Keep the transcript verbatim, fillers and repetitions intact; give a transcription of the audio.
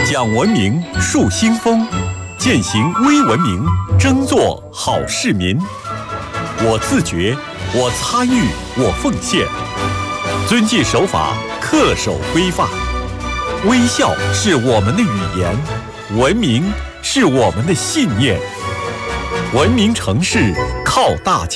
讲文明树新风，践行微文明，争做好市民。我自觉，我参与，我奉献，遵纪守法，恪守规范。微笑是我们的语言，文明是我们的信念。文明城市靠大家。